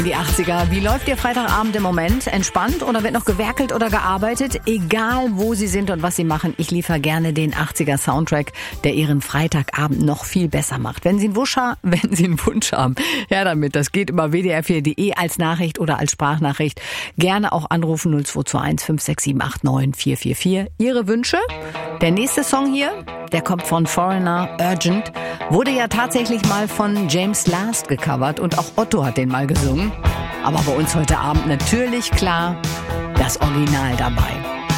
Die 80er. Wie läuft Ihr Freitagabend im Moment? Entspannt oder wird noch gewerkelt oder gearbeitet? Egal, wo Sie sind und was Sie machen, ich liefere gerne den 80er Soundtrack, der Ihren Freitagabend noch viel besser macht. Wenn Sie einen Wunsch haben, ja damit. Das geht über wdr4.de als Nachricht oder als Sprachnachricht. Gerne auch anrufen 0221 567 89 444. Ihre Wünsche? Der nächste Song hier, der kommt von Foreigner, Urgent. Wurde ja tatsächlich mal von James Last gecovert und auch Otto hat den mal gesungen. Aber bei uns heute Abend natürlich klar das Original dabei.